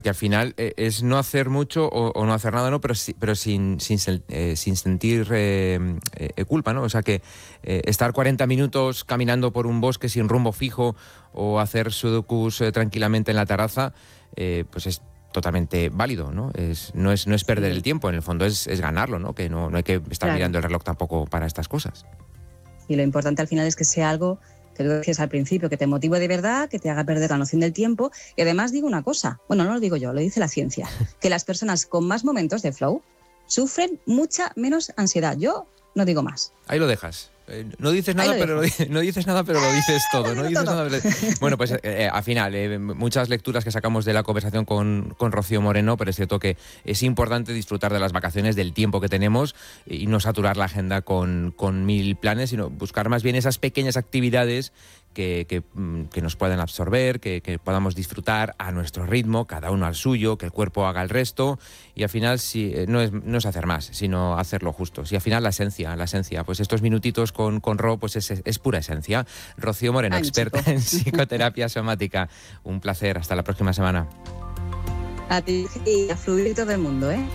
Que al final es no hacer mucho o no hacer nada, ¿no? Pero sin sentir culpa, ¿no? O sea que estar 40 minutos caminando por un bosque sin rumbo fijo o hacer sudokus tranquilamente en la terraza, pues es totalmente válido, ¿no? No es perder el tiempo, en el fondo es ganarlo, ¿no? Que no hay que estar mirando el reloj tampoco para estas cosas. Y lo importante al final es que sea algo que lo decías al principio, que te motive de verdad, que te haga perder la noción del tiempo. Y además digo una cosa, bueno, no lo digo yo, lo dice la ciencia, que las personas con más momentos de flow sufren mucha menos ansiedad. Yo no digo más. Ahí lo dejas. No dices nada, pero lo dices todo. No dices nada, pero... Bueno, pues al final, muchas lecturas que sacamos de la conversación con Rocío Moreno, pero es cierto que es importante disfrutar de las vacaciones, del tiempo que tenemos y no saturar la agenda con 1000 planes, sino buscar más bien esas pequeñas actividades que nos puedan absorber, que podamos disfrutar a nuestro ritmo, cada uno al suyo, que el cuerpo haga el resto, y al final no es hacer más, sino hacerlo justos. Y al final la esencia, pues estos minutitos con Ro, pues es pura esencia. Rocío Moreno, experta en psicoterapia somática. Un placer, hasta la próxima semana. A ti y a fluir todo el mundo, ¿eh?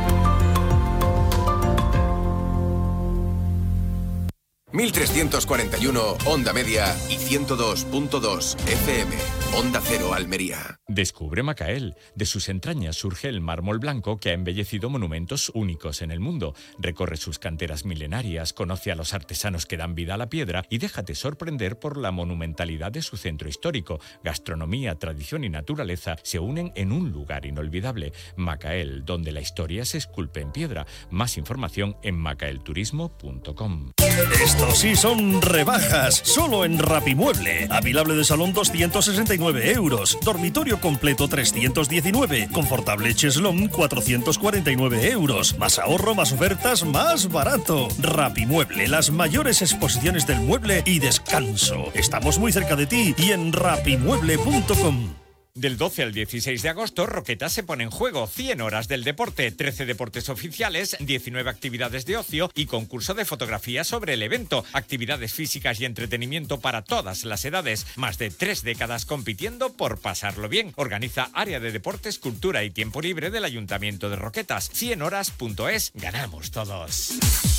...1341 Onda Media y 102.2 FM. Onda Cero Almería. Descubre Macael. De sus entrañas surge el mármol blanco que ha embellecido monumentos únicos en el mundo. Recorre sus canteras milenarias, conoce a los artesanos que dan vida a la piedra y déjate sorprender por la monumentalidad de su centro histórico. Gastronomía, tradición y naturaleza se unen en un lugar inolvidable. Macael, donde la historia se esculpe en piedra. Más información en macaelturismo.com. Estos sí son rebajas, solo en Rapimueble. Avilable de salón 269 euros, dormitorio completo 319, confortable cheslón 449 euros. Más ahorro, más ofertas, más barato. Rapimueble, las mayores exposiciones del mueble y descanso. Estamos muy cerca de ti y en rapimueble.com. Del 12 al 16 de agosto, Roquetas se pone en juego 100 horas del deporte, 13 deportes oficiales, 19 actividades de ocio y concurso de fotografía sobre el evento. Actividades físicas y entretenimiento para todas las edades. Más de 3 décadas compitiendo por pasarlo bien. Organiza Área de Deportes, Cultura y Tiempo Libre del Ayuntamiento de Roquetas. 100horas.es. Ganamos todos.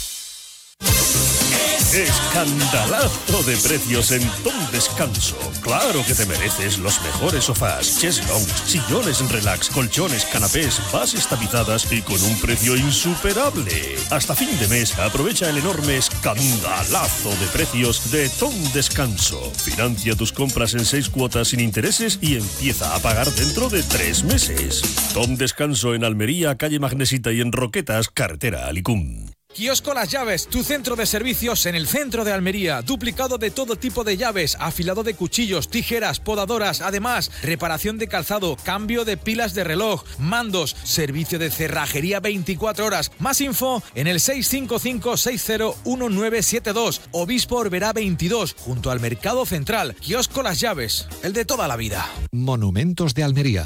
Escandalazo de precios en Tom Descanso. Claro que te mereces los mejores sofás, cheslongs, sillones relax, colchones, canapés, bases tapizadas y con un precio insuperable. Hasta fin de mes aprovecha el enorme escandalazo de precios de Tom Descanso. Financia tus compras en 6 cuotas sin intereses y empieza a pagar dentro de 3 meses. Tom Descanso en Almería, calle Magnesita, y en Roquetas, carretera Alicum. Kiosco Las Llaves, tu centro de servicios en el centro de Almería. Duplicado de todo tipo de llaves, afilado de cuchillos, tijeras, podadoras, además, reparación de calzado, cambio de pilas de reloj, mandos, servicio de cerrajería 24 horas. Más info en el 655-601972, Obispo Orberá 22, junto al Mercado Central. Kiosco Las Llaves, el de toda la vida. Monumentos de Almería.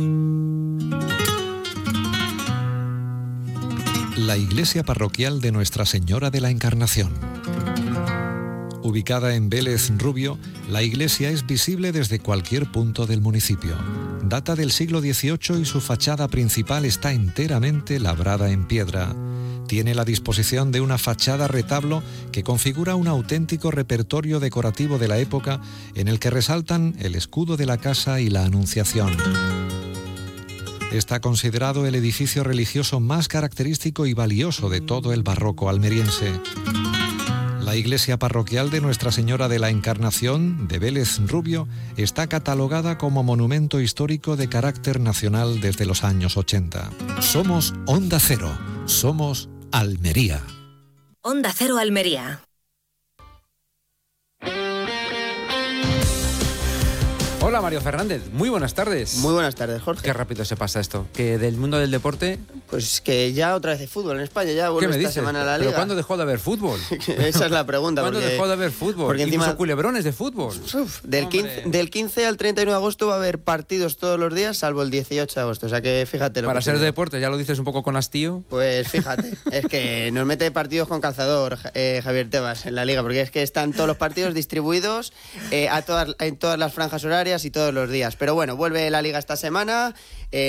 La iglesia parroquial de Nuestra Señora de la Encarnación. Ubicada en Vélez Rubio, la iglesia es visible desde cualquier punto del municipio. Data del siglo XVIII y su fachada principal está enteramente labrada en piedra. Tiene la disposición de una fachada retablo que configura un auténtico repertorio decorativo de la época en el que resaltan el escudo de la casa y la Anunciación. Está considerado el edificio religioso más característico y valioso de todo el barroco almeriense. La iglesia parroquial de Nuestra Señora de la Encarnación de Vélez Rubio está catalogada como monumento histórico de carácter nacional desde los años 80. Somos Onda Cero, somos Almería. Onda Cero Almería. Hola Mario Fernández, muy buenas tardes. Muy buenas tardes, Jorge. Qué rápido se pasa esto, que del mundo del deporte... Pues que ya otra vez hay fútbol en España, ya vuelve esta semana la Liga. ¿Pero cuándo dejó de haber fútbol? Esa es la pregunta. ¿Cuándo dejó de haber fútbol? Porque incluso encima culebrones de fútbol. Del 15 al 31 de agosto va a haber partidos todos los días, salvo el 18 de agosto, o sea que fíjate. Para ser deporte, ya lo dices un poco con hastío. Pues fíjate, es que nos mete partidos con calzador Javier Tebas en la Liga, porque es que están todos los partidos distribuidos en todas las franjas horarias y todos los días. Pero bueno, vuelve la Liga esta semana.